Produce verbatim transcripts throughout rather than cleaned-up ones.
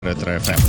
Ретро-эф эм.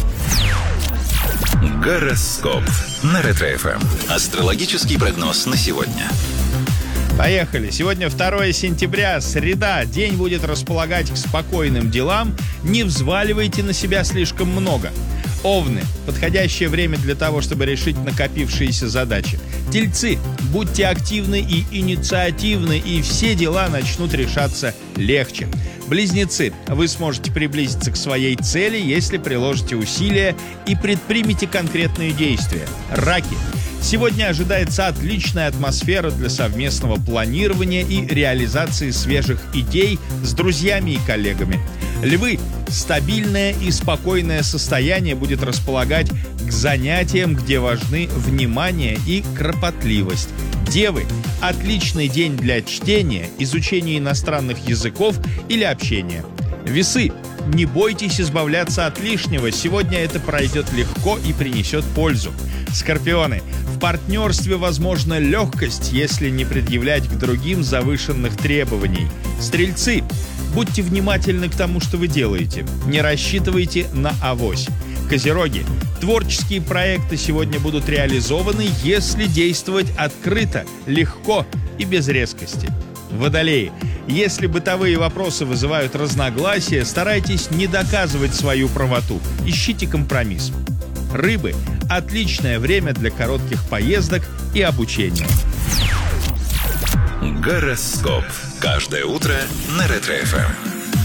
Гороскоп на Ретро-эф эм. Астрологический прогноз на сегодня. Поехали. Сегодня второе сентября, среда. День будет располагать к спокойным делам. Не взваливайте на себя слишком много. Овны. Подходящее время для того, чтобы решить накопившиеся задачи. Тельцы. Будьте активны и инициативны, и все дела начнут решаться легче. Близнецы. Вы сможете приблизиться к своей цели, если приложите усилия и предпримете конкретные действия. Раки. Сегодня ожидается отличная атмосфера для совместного планирования и реализации свежих идей с друзьями и коллегами. Львы. Стабильное и спокойное состояние будет располагать к занятиям, где важны внимание и кропотливость. Девы. Отличный день для чтения, изучения иностранных языков или общения. Весы. Не бойтесь избавляться от лишнего. Сегодня это пройдет легко и принесет пользу. Скорпионы. В партнерстве возможна легкость, если не предъявлять к другим завышенных требований. Стрельцы. Будьте внимательны к тому, что вы делаете. Не рассчитывайте на авось. Козероги. Творческие проекты сегодня будут реализованы, если действовать открыто, легко и без резкости. Водолеи. Если бытовые вопросы вызывают разногласия, старайтесь не доказывать свою правоту. Ищите компромисс. Рыбы. Отличное время для коротких поездок и обучения. Гороскоп. Каждое утро на Ретро-эф эм.